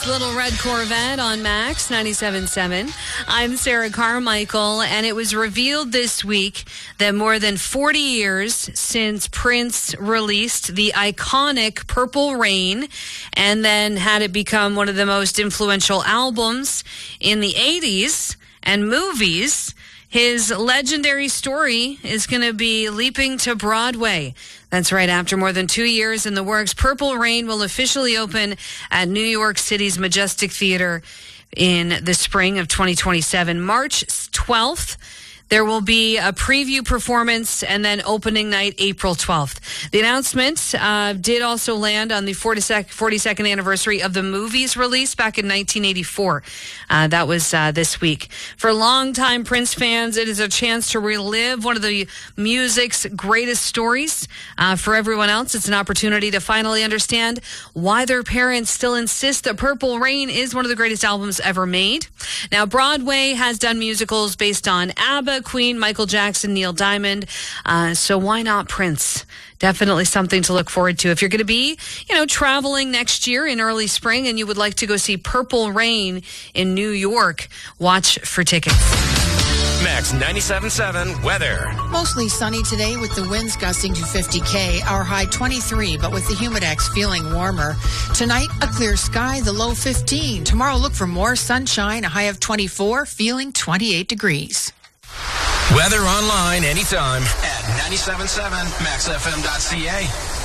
Little Red Corvette on Max 97.7. I'm Sarah Carmichael, and it was revealed this week that more than 40 years since Prince released the iconic Purple Rain and then had it become one of the most influential albums in the 80s and movies, his legendary story is going to be leaping to Broadway. That's right. After more than 2 years in the works, Purple Rain will officially open at New York City's Majestic Theater in the spring of 2027. March 12th, there will be a preview performance and then opening night April 12th. The announcement did also land on the 42nd anniversary of the movie's release back in 1984. That was this week. For longtime Prince fans, it is a chance to relive one of the music's greatest stories. For everyone else, it's an opportunity to finally understand why their parents still insist that Purple Rain is one of the greatest albums ever made. Now, Broadway has done musicals based on ABBA, Queen, Michael Jackson, Neil Diamond. So why not Prince? Definitely something to look forward to. If you're going to be, traveling next year in early spring and you would like to go see Purple Rain in New York, watch for tickets. Max 97.7 weather. Mostly sunny today with the winds gusting to 50 Our high 23, but with the humidex feeling warmer. Tonight, a clear sky, the low 15. Tomorrow, look for more sunshine, a high of 24, feeling 28 degrees. Weather online anytime at 97.7maxfm.ca.